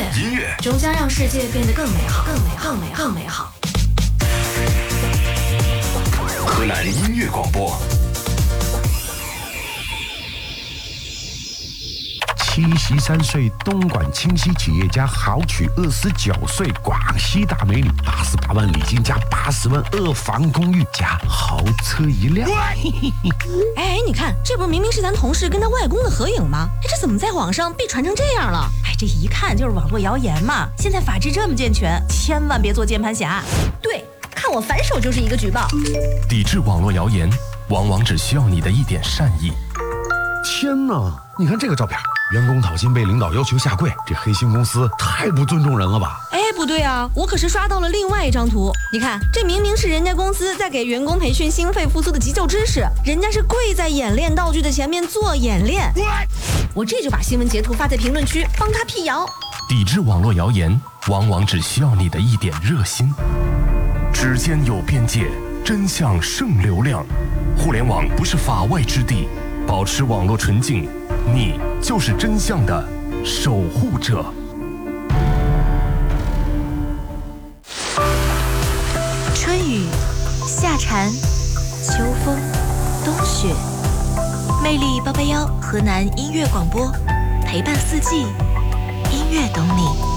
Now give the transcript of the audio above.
音乐终将让世界变得更美好，更美好，更美好，更美好。 河南音乐广播。 73岁东莞清溪企业家豪娶29岁广西大美女，88万礼金加80万2房公寓加豪车1辆。 哎，你看，这不是明明是咱同事跟他外公的合影吗？哎，这怎么在网上被传成这样了？ 哎，这一看就是网络谣言嘛！现在法制这么健全，千万别做键盘侠。 对，看我反手就是一个举报。 抵制网络谣言，往往只需要你的一点善意。 天哪，你看这个照片，员工讨薪被领导要求下跪，这黑心公司太不尊重人了吧？ 哎，不对啊，我可是刷到了另外一张图。你看，这明明是人家公司在给员工培训心肺复苏的急救知识，人家是跪在演练道具的前面做演练。我这就把新闻截图发在评论区，帮他辟谣。 抵制网络谣言，往往只需要你的一点热心。指尖有边界，真相胜流量。互联网不是法外之地，保持网络纯净，你就是真相的守护者。 春雨、夏蝉、秋风、冬雪，魅力881河南音乐广播，陪伴四季，音乐懂你。